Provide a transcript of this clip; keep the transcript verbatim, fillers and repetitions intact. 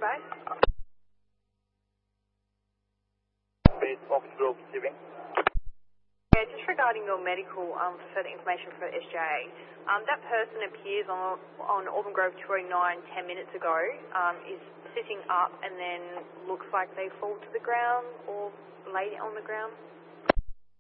Base. Base Foxtrot receiving. Yeah, just regarding your medical, um, further information for S J A. Um, that person appears on on Auburn Grove two oh nine ten minutes ago, um, is sitting up and then looks like they fall to the ground or lay on the ground.